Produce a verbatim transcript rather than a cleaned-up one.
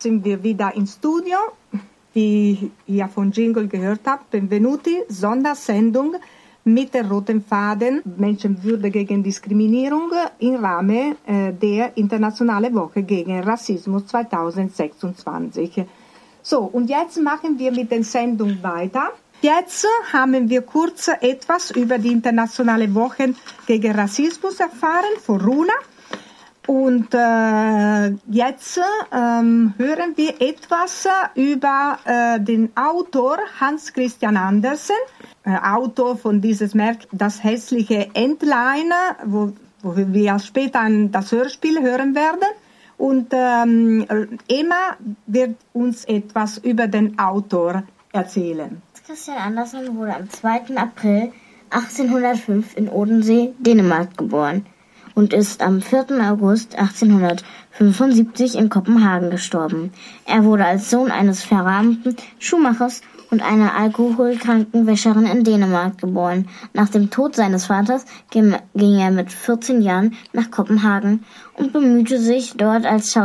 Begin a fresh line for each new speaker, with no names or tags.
sind wir wieder im Studio. Wie ihr von Jingle gehört habt, Benvenuti, Sondersendung mit der roten Faden Menschenwürde gegen Diskriminierung im Rahmen äh, der Internationalen Woche gegen Rassismus zweitausendsechsundzwanzig. So, und jetzt machen wir mit der Sendung weiter. Jetzt haben wir kurz etwas über die Internationale Woche gegen Rassismus erfahren von Runa. Und äh, jetzt ähm, hören wir etwas über äh, den Autor Hans Christian Andersen, äh, Autor von dieses Werk Das hässliche Entlein, wo, wo wir später das Hörspiel hören werden. Und ähm, Emma wird uns etwas über den Autor erzählen.
Christian Andersen wurde am zweiten April achtzehnhundertfünf in Odensee, Dänemark geboren und ist am vierten August achtzehnhundertfünfundsiebzig in Kopenhagen gestorben. Er wurde als Sohn eines verarmten Schuhmachers und einer alkoholkranken Wäscherin in Dänemark geboren. Nach dem Tod seines Vaters ging er mit vierzehn Jahren nach Kopenhagen und bemühte sich dort als